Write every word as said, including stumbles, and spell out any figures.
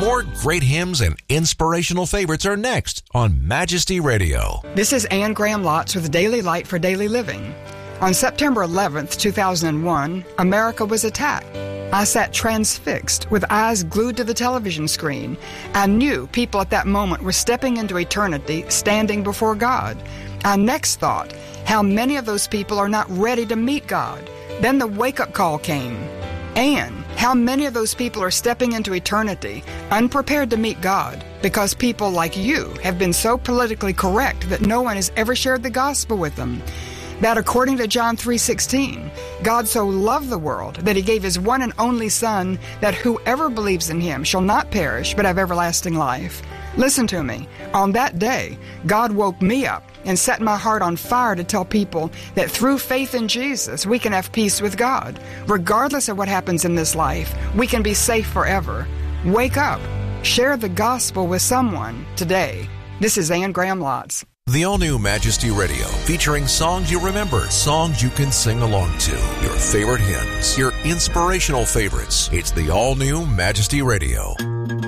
More great hymns and inspirational favorites are next on Majesty Radio. This is Anne Graham Lotz with Daily Light for Daily Living. On September eleventh, two thousand one, America was attacked. I sat transfixed, with eyes glued to the television screen. I knew people at that moment were stepping into eternity, standing before God. I next thought, how many of those people are not ready to meet God? Then the wake-up call came. Anne, how many of those people are stepping into eternity, unprepared to meet God, because people like you have been so politically correct that no one has ever shared the gospel with them? That according to John three sixteen, God so loved the world that he gave his one and only Son, that whoever believes in him shall not perish but have everlasting life. Listen to me. On that day, God woke me up and set my heart on fire to tell people that through faith in Jesus, we can have peace with God. Regardless of what happens in this life, we can be safe forever. Wake up. Share the gospel with someone today. This is Anne Graham Lotz. The all-new Majesty Radio, featuring songs you remember, songs you can sing along to, your favorite hymns, your inspirational favorites. It's the all-new Majesty Radio.